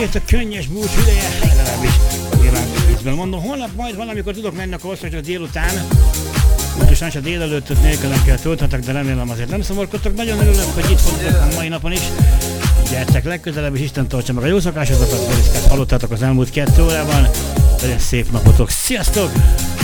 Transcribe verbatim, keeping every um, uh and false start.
Elért a könnyes búcs ideje, legalábbis én mondom, holnap majd valamikor tudok menni a Korszakra délután. Úgyhogy sajnos a délelőttöt nélkülem kell töltetek, de remélem azért nem szomorkodtok. Nagyon örülök, hogy itt voltatok a mai napon is. Gyertek legközelebb, és Isten tartsa meg a jó szokásokat, Boriszkát hallottátok az elmúlt kettő órában. Legyen szép napotok, sziasztok!